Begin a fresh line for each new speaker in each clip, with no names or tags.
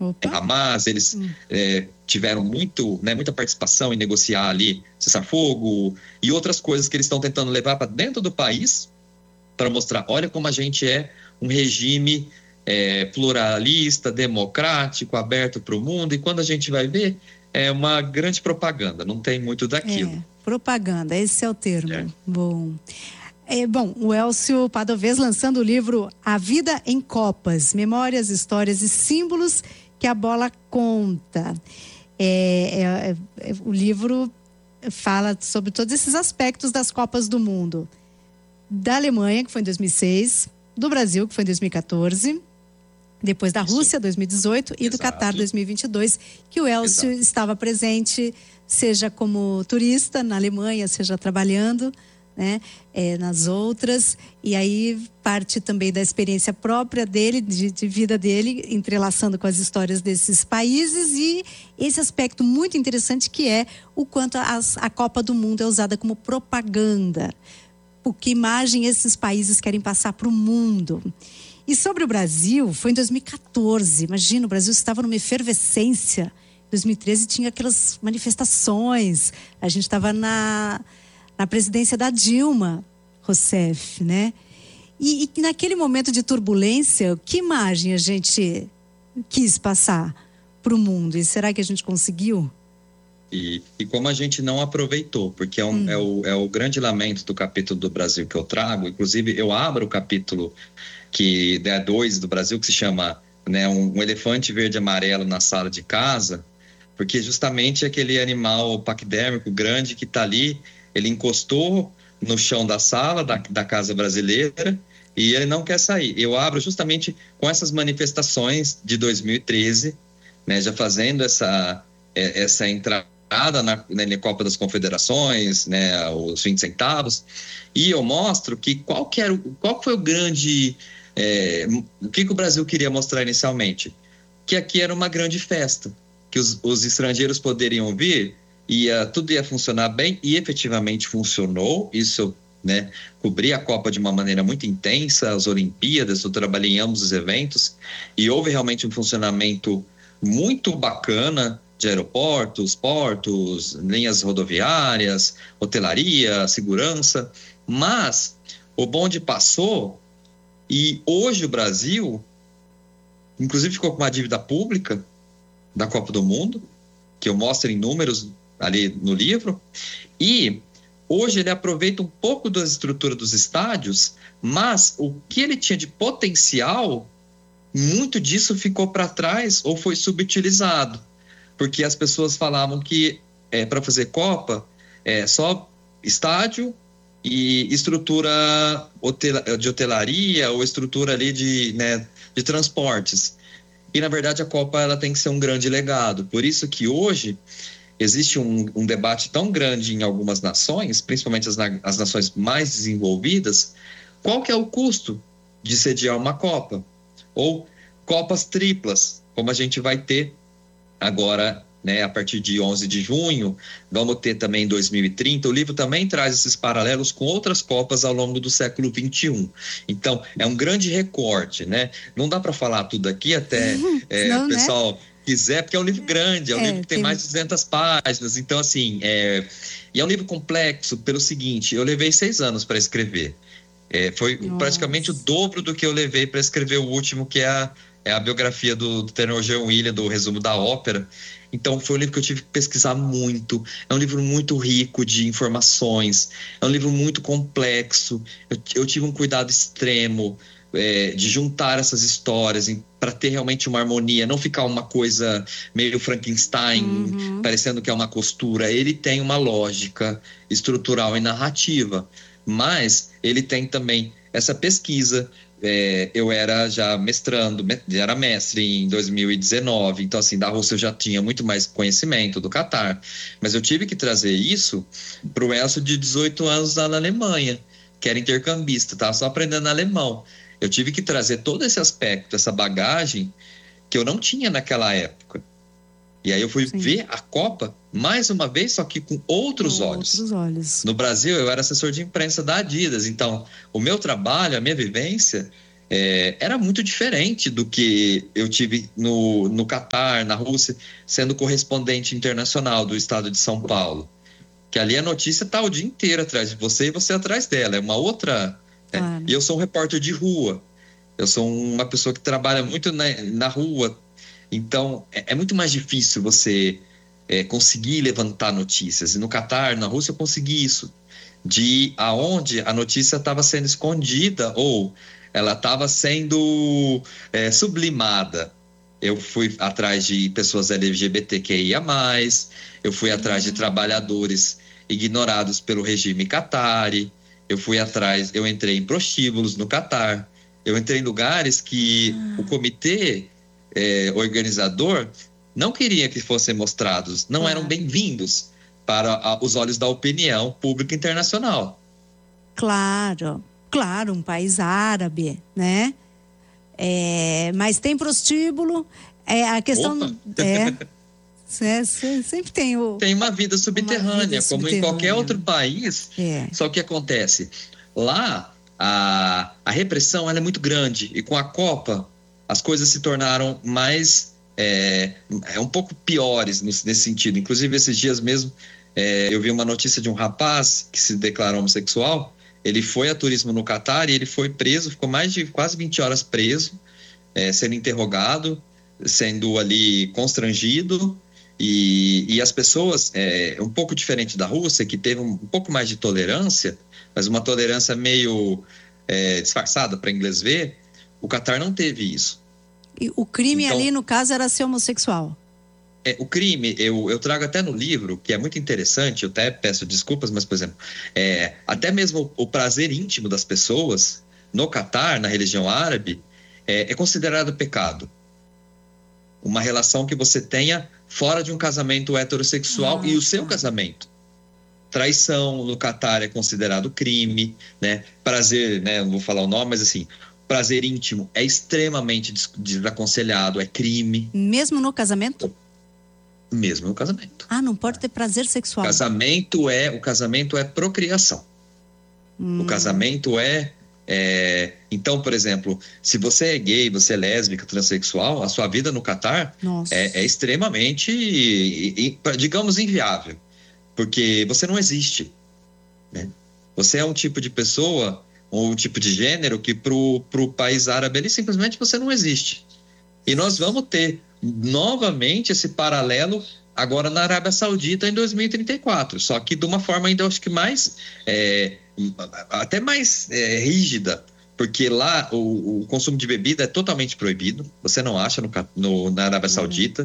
Opa.
Hamas, eles tiveram muita participação em negociar ali cessar-fogo e outras coisas que eles estão tentando levar para dentro do país para mostrar, olha como a gente é um regime pluralista, democrático, aberto para o mundo, e quando a gente vai ver, é uma grande propaganda, não tem muito daquilo.
Propaganda, esse é o termo. Bom, o Elcio Padovez lançando o livro A Vida em Copas, Memórias, Histórias e Símbolos que a Bola Conta. O livro fala sobre todos esses aspectos das Copas do Mundo. Da Alemanha, que foi em 2006, do Brasil, que foi em 2014, depois da Rússia, 2018, e do Catar, 2022, que o Elcio estava presente, seja como turista na Alemanha, seja trabalhando, né, nas outras, e aí parte também da experiência própria dele, de vida dele, entrelaçando com as histórias desses países, e esse aspecto muito interessante que é o quanto a Copa do Mundo é usada como propaganda, porque imagem esses países querem passar para o mundo. E sobre o Brasil, foi em 2014, imagina, o Brasil estava numa efervescência. Em 2013 tinha aquelas manifestações, a gente estava na presidência da Dilma Rousseff, né? E naquele momento de turbulência, que imagem a gente quis passar para o mundo? E será que a gente conseguiu?
E como a gente não aproveitou, porque é o grande lamento do capítulo do Brasil que eu trago. Inclusive, eu abro o capítulo que é 2 do Brasil, que se chama, né, um elefante verde e amarelo na sala de casa, porque justamente aquele animal paquidérmico grande que está ali, ele encostou no chão da sala da casa brasileira e ele não quer sair. Eu abro justamente com essas manifestações de 2013, né, já fazendo essa entrada na Copa das Confederações, né, os 20 centavos, e eu mostro que qual foi o grande... o que o Brasil queria mostrar inicialmente? Que aqui era uma grande festa, que os estrangeiros poderiam vir, tudo ia funcionar bem, e efetivamente funcionou. Isso, né, cobri a Copa de uma maneira muito intensa, as Olimpíadas, eu trabalhei em ambos os eventos, e houve realmente um funcionamento muito bacana de aeroportos, portos, linhas rodoviárias, hotelaria, segurança, mas o bonde passou e hoje o Brasil, inclusive, ficou com uma dívida pública da Copa do Mundo, que eu mostro em números ali no livro, e hoje ele aproveita um pouco da estrutura dos estádios, mas o que ele tinha de potencial, muito disso ficou para trás ou foi subutilizado, porque as pessoas falavam que para fazer Copa só estádio e estrutura de hotelaria ou estrutura ali de transportes. E, na verdade, a Copa ela tem que ser um grande legado. Por isso que hoje existe um debate tão grande em algumas nações, principalmente as nações mais desenvolvidas, qual que é o custo de sediar uma Copa? Ou Copas triplas, como a gente vai ter agora, né, a partir de 11 de junho, vamos ter também em 2030. O livro também traz esses paralelos com outras Copas ao longo do século XXI. Então, é um grande recorte, né? Não dá para falar tudo aqui, até o pessoal quiser, porque é um livro grande, é um livro que tem mais de 200 páginas. Então, assim, e é um livro complexo pelo seguinte: eu levei 6 anos para escrever. Foi praticamente o dobro do que eu levei para escrever o último, que é a biografia do tenor Jean William, do Resumo da Ópera. Então, foi um livro que eu tive que pesquisar muito. É um livro muito rico de informações. É um livro muito complexo. Eu tive um cuidado extremo de juntar essas histórias para ter realmente uma harmonia. Não ficar uma coisa meio Frankenstein, parecendo que é uma costura. Ele tem uma lógica estrutural e narrativa. Mas ele tem também essa pesquisa. Eu era já era mestre em 2019, então assim, da Rússia eu já tinha muito mais conhecimento, do Catar, mas eu tive que trazer isso para o Elcio de 18 anos lá na Alemanha, que era intercambista, estava só aprendendo alemão. Eu tive que trazer todo esse aspecto, essa bagagem que eu não tinha naquela época. E aí eu fui ver a Copa mais uma vez, só que com outros olhos. No Brasil, eu era assessor de imprensa da Adidas. Então, o meu trabalho, a minha vivência, era muito diferente do que eu tive no Catar, na Rússia, sendo correspondente internacional do estado de São Paulo. Que ali a notícia está o dia inteiro atrás de você e você atrás dela. É uma outra...
Claro.
E eu sou um repórter de rua. Eu sou uma pessoa que trabalha muito na rua. Então, é muito mais difícil você conseguir levantar notícias. E no Catar, na Rússia, eu consegui isso. De aonde a notícia estava sendo escondida ou ela estava sendo sublimada. Eu fui atrás de pessoas LGBTQIA+, eu fui atrás de trabalhadores ignorados pelo regime qatari, eu entrei em prostíbulos no Catar, eu entrei em lugares que o comitê organizador não queria que fossem mostrados, não eram bem-vindos para os olhos da opinião pública internacional.
Claro, um país árabe, né? Mas tem prostíbulo, a questão sempre tem
tem uma vida subterrânea, como em qualquer outro país. Só que acontece, lá a repressão ela é muito grande e com a Copa as coisas se tornaram mais um pouco piores nesse sentido. Inclusive esses dias mesmo eu vi uma notícia de um rapaz que se declarou homossexual. Ele foi a turismo no Catar e ele foi preso, ficou mais de quase 20 horas preso, sendo interrogado, sendo ali constrangido. E as pessoas, um pouco diferente da Rússia, que teve um pouco mais de tolerância, mas uma tolerância meio disfarçada para inglês ver, o Catar não teve isso.
E o crime ali, no caso, era ser homossexual?
O crime, eu trago até no livro, que é muito interessante, eu até peço desculpas, mas, por exemplo, até mesmo o prazer íntimo das pessoas, no Catar, na religião árabe, é considerado pecado. Uma relação que você tenha fora de um casamento heterossexual e o seu casamento. Traição no Catar é considerado crime, né? Prazer, né? Não vou falar o nome, mas assim, prazer íntimo é extremamente desaconselhado, é crime.
Mesmo no casamento?
Mesmo no casamento.
Não pode ter prazer sexual.
O casamento é procriação. O casamento então, por exemplo, se você é gay, você é lésbica, transexual, a sua vida no Catar é extremamente, digamos, inviável. Porque você não existe, né? Você é um tipo de pessoa, ou um tipo de gênero que pro país árabe ali simplesmente você não existe. E nós vamos ter novamente esse paralelo agora na Arábia Saudita em 2034, só que de uma forma ainda acho que mais até mais rígida, porque lá o consumo de bebida é totalmente proibido, você não acha na Arábia Saudita.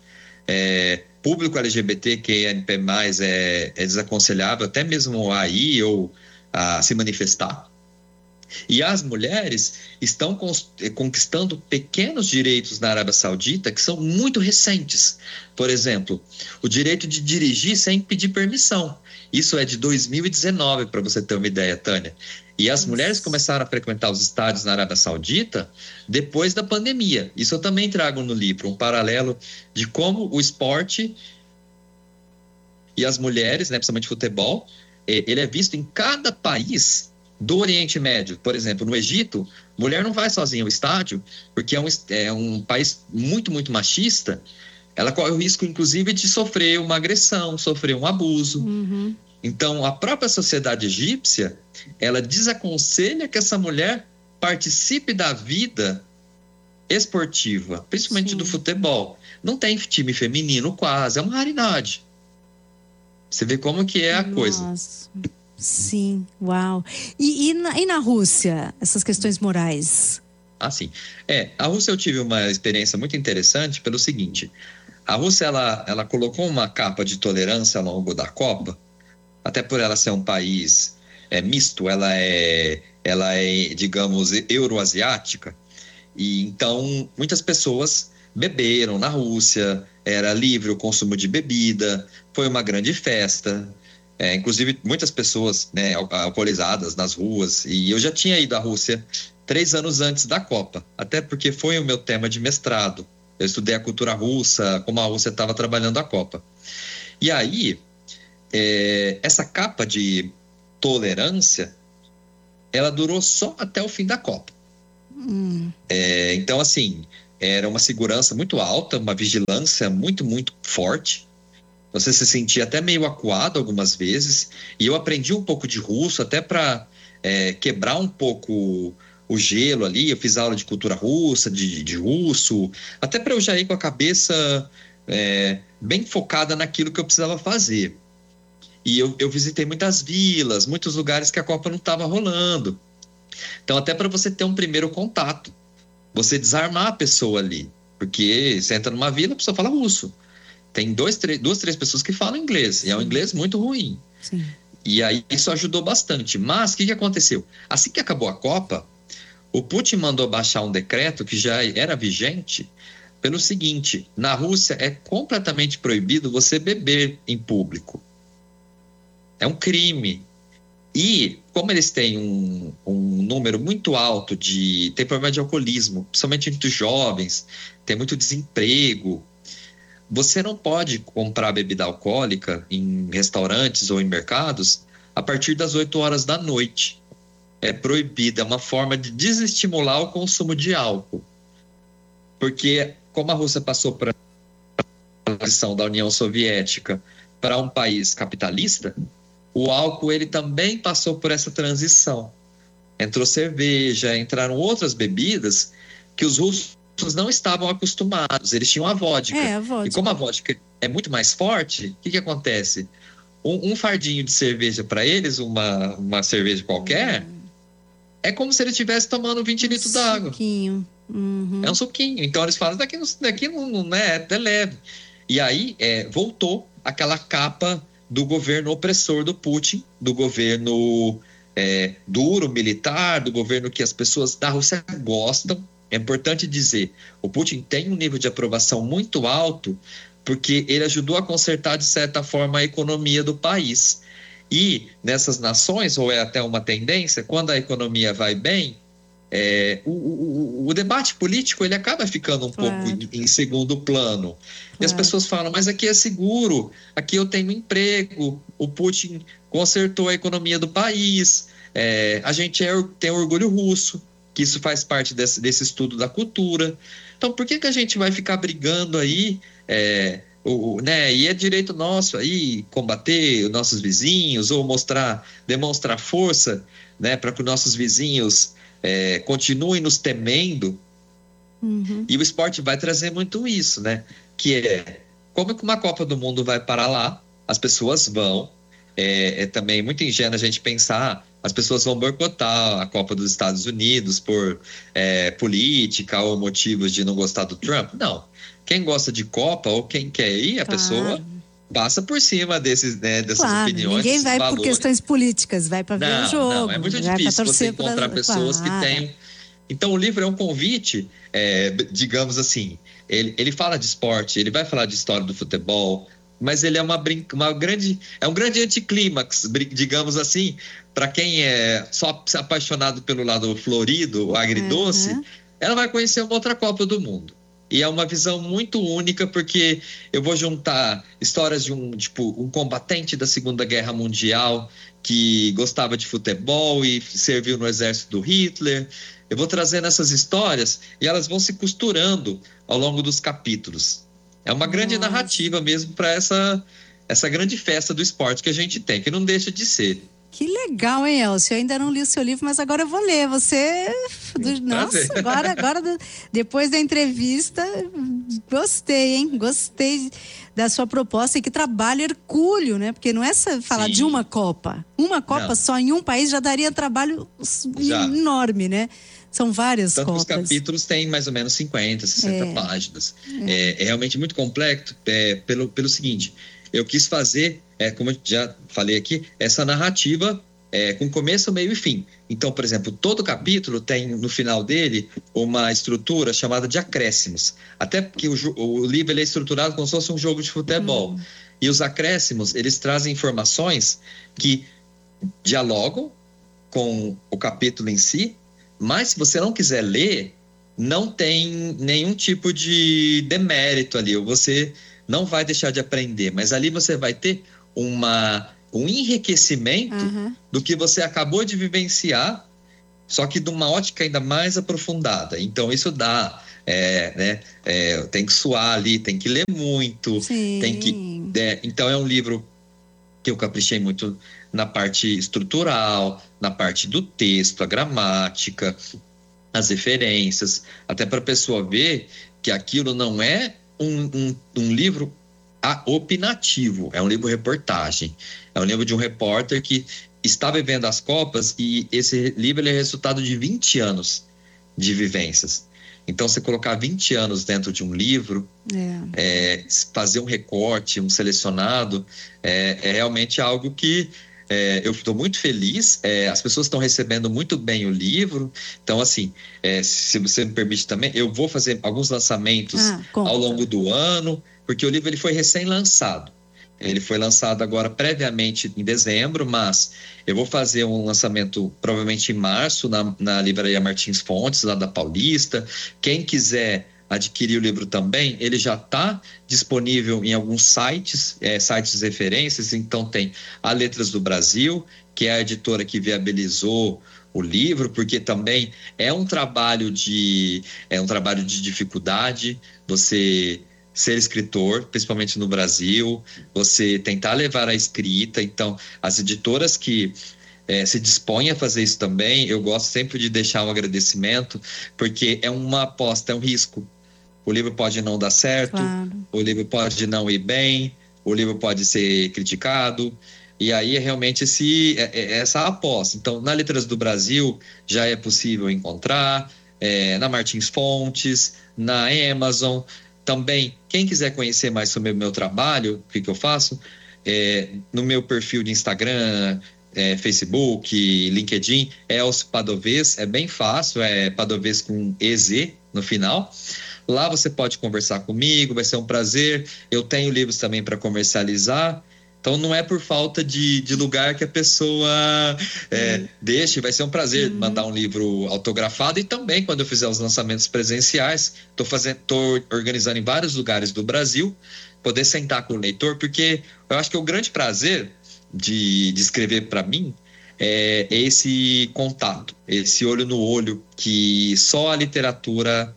Público LGBT que é desaconselhável até mesmo a ir ou a se manifestar. E as mulheres estão conquistando pequenos direitos na Arábia Saudita que são muito recentes. Por exemplo, o direito de dirigir sem pedir permissão. Isso é de 2019, para você ter uma ideia, Tânia. E as mulheres começaram a frequentar os estádios na Arábia Saudita depois da pandemia. Isso eu também trago no livro, um paralelo de como o esporte e as mulheres, né, principalmente futebol, ele é visto em cada país do Oriente Médio. Por exemplo, no Egito, mulher não vai sozinha ao estádio, porque é um país muito, muito machista. Ela corre o risco, inclusive, de sofrer uma agressão, sofrer um abuso. Então, a própria sociedade egípcia, ela desaconselha que essa mulher participe da vida esportiva, principalmente do futebol. Não tem time feminino quase, é uma raridade. Você vê como que é a coisa.
Sim, uau. E na Rússia, essas questões morais?
Sim. A Rússia eu tive uma experiência muito interessante pelo seguinte. A Rússia, ela colocou uma capa de tolerância ao longo da Copa, até por ela ser um país misto, ela é, digamos, euroasiática. E então, muitas pessoas beberam na Rússia, era livre o consumo de bebida, foi uma grande festa. Inclusive, muitas pessoas, né, alcoolizadas nas ruas. E eu já tinha ido à Rússia 3 anos antes da Copa, até porque foi o meu tema de mestrado. Eu estudei a cultura russa, como a Rússia estava trabalhando a Copa. E aí, essa capa de tolerância, ela durou só até o fim da Copa. Então, assim, era uma segurança muito alta, uma vigilância muito, muito forte. Você se sentia até meio acuado algumas vezes. E eu aprendi um pouco de russo até para quebrar um pouco o gelo ali. Eu fiz aula de cultura russa, de russo, até para eu já ir com a cabeça bem focada naquilo que eu precisava fazer. E eu visitei muitas vilas, muitos lugares que a Copa não estava rolando. Então, até para você ter um primeiro contato, você desarmar a pessoa ali. Porque você entra numa vila, a pessoa fala russo. Tem duas, três pessoas que falam inglês. Sim. E é um inglês muito ruim.
Sim.
E aí isso ajudou bastante. Mas o que aconteceu? Assim que acabou a Copa, o Putin mandou baixar um decreto que já era vigente pelo seguinte: na Rússia é completamente proibido você beber em público. É um crime. E como eles têm um número muito alto tem problema de alcoolismo, principalmente entre os jovens, tem muito desemprego. Você não pode comprar bebida alcoólica em restaurantes ou em mercados a partir das 8 horas da noite. É proibido, é uma forma de desestimular o consumo de álcool. Porque como a Rússia passou por a transição da União Soviética para um país capitalista, o álcool ele também passou por essa transição. Entrou cerveja, entraram outras bebidas que os russos não estavam acostumados, eles tinham a vodka.
A vodka.
E como a vodka é muito mais forte, o que acontece? Um fardinho de cerveja para eles, uma cerveja qualquer, é como se ele estivesse tomando 20 litros d'água.
Suquinho.
É um suquinho. Então eles falam, daqui não é até leve. E aí voltou aquela capa do governo opressor do Putin, do governo duro, militar, do governo que as pessoas da Rússia gostam. É importante dizer, o Putin tem um nível de aprovação muito alto porque ele ajudou a consertar, de certa forma, a economia do país. E nessas nações, ou é até uma tendência, quando a economia vai bem, o debate político ele acaba ficando um pouco em segundo plano. E as pessoas falam, mas aqui é seguro, aqui eu tenho emprego, o Putin consertou a economia do país, a gente tem orgulho russo, que isso faz parte desse estudo da cultura. Então, por que a gente vai ficar brigando aí, e é direito nosso aí combater os nossos vizinhos ou demonstrar força, né, para que os nossos vizinhos continuem nos temendo. E o esporte vai trazer muito isso, né? Que como que uma Copa do Mundo vai parar lá? As pessoas vão. É também muito ingênuo a gente pensar, as pessoas vão boicotar a Copa dos Estados Unidos por política ou motivos de não gostar do Trump. Não. Quem gosta de Copa ou quem quer ir, a pessoa passa por cima dessas opiniões.
Ninguém vai
valores.
Por questões políticas, vai para ver o jogo.
Não, é muito difícil você encontrar pessoas que tenham. Então o livro é um convite, digamos assim, ele fala de esporte, ele vai falar de história do futebol, mas ele é um grande anticlímax, digamos assim, para quem é só apaixonado pelo lado florido, agridoce, ela vai conhecer uma outra Copa do Mundo. E é uma visão muito única, porque eu vou juntar histórias de um combatente da Segunda Guerra Mundial que gostava de futebol e serviu no exército do Hitler. Eu vou trazendo essas histórias e elas vão se costurando ao longo dos capítulos. É uma grande narrativa mesmo para essa grande festa do esporte que a gente tem, que não deixa de ser.
Que legal, hein, Elcio? Eu ainda não li o seu livro, mas agora eu vou ler. Você... Nossa, agora depois da entrevista, gostei, hein? Gostei da sua proposta. E que trabalho hercúleo, né? Porque não é falar de uma Copa. Uma Copa só em um país já daria trabalho enorme, né? São várias Copas.
Os capítulos têm mais ou menos 50, 60 páginas. É realmente muito complexo pelo seguinte... Eu quis fazer, como eu já falei aqui, essa narrativa com começo, meio e fim. Então, por exemplo, todo capítulo tem no final dele uma estrutura chamada de acréscimos. Até porque o livro ele é estruturado como se fosse um jogo de futebol. E os acréscimos, eles trazem informações que dialogam com o capítulo em si, mas se você não quiser ler, não tem nenhum tipo de demérito ali, ou você não vai deixar de aprender, mas ali você vai ter um enriquecimento do que você acabou de vivenciar só que de uma ótica ainda mais aprofundada. Então, isso dá, tem que suar ali, tem que ler muito,
Sim.
Então, é um livro que eu caprichei muito na parte estrutural, na parte do texto, a gramática, as referências, até para a pessoa ver que aquilo não é um livro opinativo, é um livro reportagem, é um livro de um repórter que está vivendo as Copas, e esse livro ele é resultado de 20 anos de vivências. Então, você colocar 20 anos dentro de um livro, fazer um recorte, um selecionado, é realmente algo que eu estou muito feliz. As pessoas estão recebendo muito bem o livro. Então, assim, se você me permite também, eu vou fazer alguns lançamentos ao longo do ano, porque o livro ele foi recém-lançado. Ele foi lançado agora previamente em dezembro, mas eu vou fazer um lançamento provavelmente em março na Livraria Martins Fontes, lá da Paulista. Quem quiser adquirir o livro também, ele já está disponível em alguns sites, sites de referências. Então tem a Letras do Brasil, que é a editora que viabilizou o livro, porque também é um trabalho de dificuldade, você ser escritor, principalmente no Brasil, você tentar levar a escrita. Então, as editoras que se dispõem a fazer isso também, eu gosto sempre de deixar um agradecimento, porque é uma aposta, é um risco. O livro pode não dar certo, claro. O livro pode não ir bem, o livro pode ser criticado, e aí é realmente essa aposta. Então, na Letras do Brasil já é possível encontrar, na Martins Fontes, na Amazon. Também, quem quiser conhecer mais sobre o meu trabalho, o que eu faço, no meu perfil de Instagram, Facebook, LinkedIn, Elcio Padovez, é bem fácil, é Padovez com EZ no final. Lá você pode conversar comigo, vai ser um prazer. Eu tenho livros também para comercializar. Então, não é por falta de lugar que a pessoa deixe. Vai ser um prazer mandar um livro autografado. E também, quando eu fizer os lançamentos presenciais, estou organizando em vários lugares do Brasil, poder sentar com o leitor, porque eu acho que o grande prazer de escrever para mim é esse contato, esse olho no olho, que só a literatura,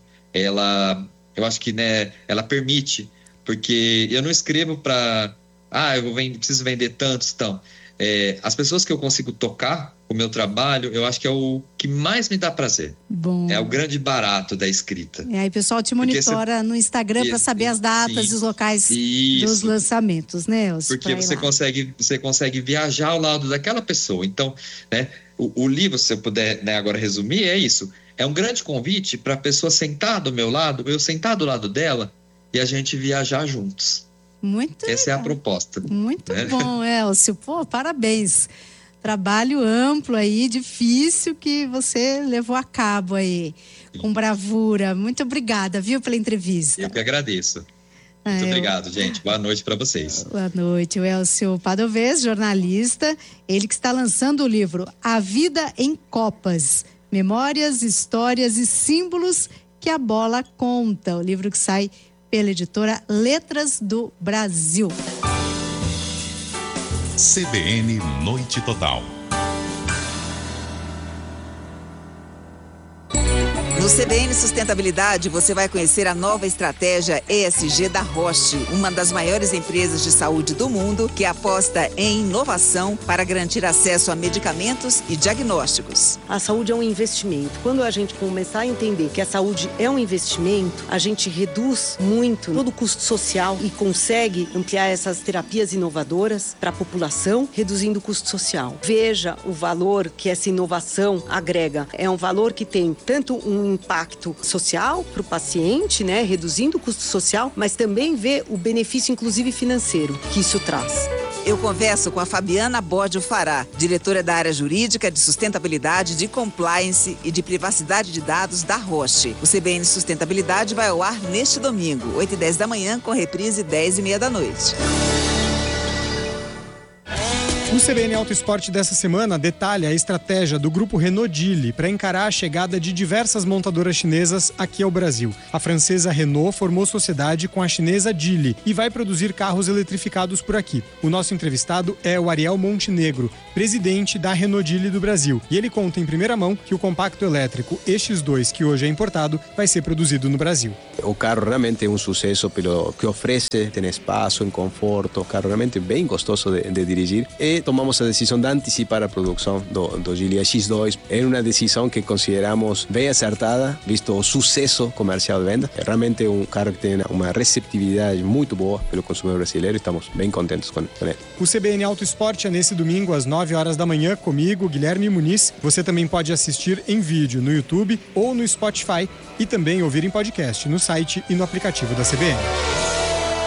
eu acho que ela permite. Porque eu não escrevo para... preciso vender tantos, então. As pessoas que eu consigo tocar com o meu trabalho, eu acho que é o que mais me dá prazer.
Bom.
É o grande barato da escrita.
E aí o pessoal te monitora no Instagram para saber as datas e os locais dos lançamentos, né?
Porque você consegue viajar ao lado daquela pessoa. Então, o livro, se eu puder agora resumir, é isso. É um grande convite para a pessoa sentar do meu lado, eu sentar do lado dela e a gente viajar juntos.
Muito
Essa
legal.
É a proposta.
Muito bom, Elcio. Pô, parabéns. Trabalho amplo aí, difícil, que você levou a cabo aí, com bravura. Muito obrigada, viu, pela entrevista.
Eu que agradeço. Muito obrigado, gente. Boa noite para vocês.
Boa noite. O Elcio Padovez, jornalista, ele que está lançando o livro A Vida em Copas, Memórias, Histórias e Símbolos que a Bola Conta. O livro que sai pela editora Letras do Brasil.
CBN Noite Total.
No CBN Sustentabilidade, você vai conhecer a nova estratégia ESG da Roche, uma das maiores empresas de saúde do mundo que aposta em inovação para garantir acesso a medicamentos e diagnósticos.
A saúde é um investimento. Quando a gente começar a entender que a saúde é um investimento, a gente reduz muito todo o custo social e consegue ampliar essas terapias inovadoras para a população, reduzindo o custo social. Veja o valor que essa inovação agrega. É um valor que tem tanto um impacto social para o paciente, né, reduzindo o custo social, mas também vê o benefício, inclusive financeiro, que isso traz.
Eu converso com a Fabiana Bódio Fará, diretora da área jurídica de sustentabilidade, de compliance e de privacidade de dados da Roche. O CBN Sustentabilidade vai ao ar neste domingo, 8h10 da manhã, com reprise 10h30 da noite.
O CBN Auto Esporte dessa semana detalha a estratégia do grupo Renault Geely para encarar a chegada de diversas montadoras chinesas aqui ao Brasil. A francesa Renault formou sociedade com a chinesa Geely e vai produzir carros eletrificados por aqui. O nosso entrevistado é o Ariel Montenegro, presidente da Renault Geely do Brasil. E ele conta em primeira mão que o compacto elétrico EX2, que hoje é importado, vai ser produzido no Brasil.
O carro realmente é um sucesso pelo que oferece, tem espaço, em conforto, o carro realmente bem gostoso de dirigir. E tomamos a decisão de antecipar a produção do Geely EX2. É uma decisão que consideramos bem acertada, visto o sucesso comercial de venda. É realmente um carro que tem uma receptividade muito boa pelo consumidor brasileiro e estamos bem contentes com ele.
O CBN Auto Esporte é nesse domingo às 9 horas da manhã comigo, Guilherme Muniz. Você também pode assistir em vídeo no YouTube ou no Spotify e também ouvir em podcast no site e no aplicativo da CBN.